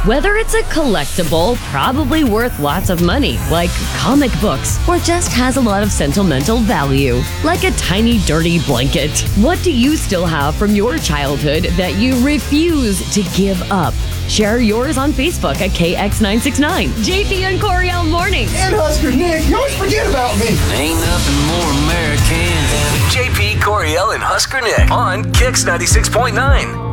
Whether it's a collectible, probably worth lots of money, like comic books, or just has a lot of sentimental value, like a tiny dirty blanket. What do you still have from your childhood that you refuse to give up? Share yours on Facebook at KX969. JP and Coriel Mornings. And Husker Nick, you always forget about me. Ain't nothing more American than JP, Coriel, and Husker Nick on Kix 96.9.